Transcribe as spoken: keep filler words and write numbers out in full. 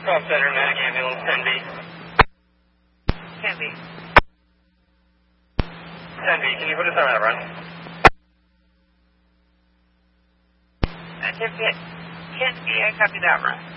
Call center, Mag ambulance, ten B. ten B. ten B, can you put us on that run? Uh, ten B, ten B, I copy that run.